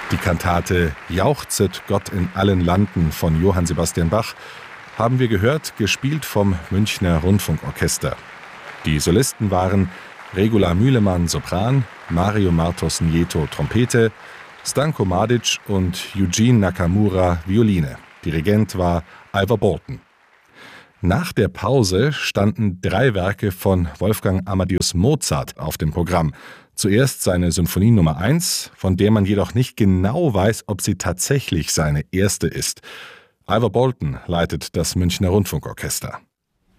Die Kantate »Jauchzet Gott in allen Landen« von Johann Sebastian Bach haben wir gehört, gespielt vom Münchner Rundfunkorchester. Die Solisten waren Regula Mühlemann Sopran, Mario Martos Nieto Trompete, Stanko Madic und Eugene Nakamura Violine. Dirigent war Ivor Bolton. Nach der Pause standen 3 Werke von Wolfgang Amadeus Mozart auf dem Programm. Zuerst seine Symphonie Nummer 1, von der man jedoch nicht genau weiß, ob sie tatsächlich seine erste ist. Ivor Bolton leitet das Münchner Rundfunkorchester.